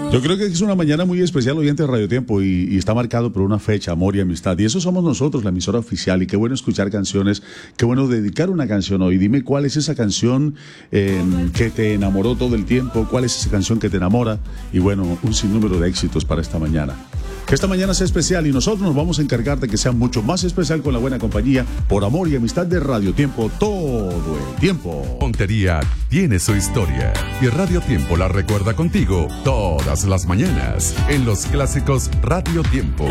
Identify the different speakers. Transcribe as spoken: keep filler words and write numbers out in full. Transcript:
Speaker 1: Yo creo que es una mañana muy especial, oyente de Radio Tiempo, y, y está marcado por una fecha, amor y amistad. Y eso somos nosotros, la emisora oficial. Y qué bueno escuchar canciones, qué bueno dedicar una canción hoy. Dime cuál es esa canción eh, que te enamoró todo el tiempo, cuál es esa canción que te enamora. Y bueno, un sinnúmero de éxitos para esta mañana. Que esta mañana sea especial y nosotros nos vamos a encargar de que sea mucho más especial con la buena compañía, por amor y amistad de Radio Tiempo todo el tiempo.
Speaker 2: Montería tiene su historia y Radio Tiempo la recuerda contigo todas las mañanas en los clásicos Radio Tiempo.